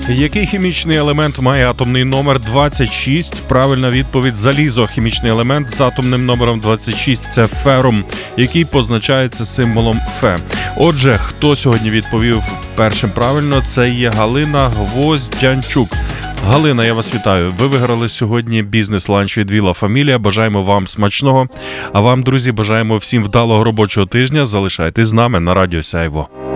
Який хімічний елемент має атомний номер 26? Правильна відповідь – залізо. Хімічний елемент з атомним номером 26 – це ферум, який позначається символом Фе. Отже, хто сьогодні відповів першим правильно? Це є Галина Гвоздянчук. Галина, я вас вітаю. Ви виграли сьогодні бізнес-ланч від Віла Фамілія. Бажаємо вам смачного. А вам, друзі, бажаємо всім вдалого робочого тижня. Залишайтесь з нами на Радіо Сяйво.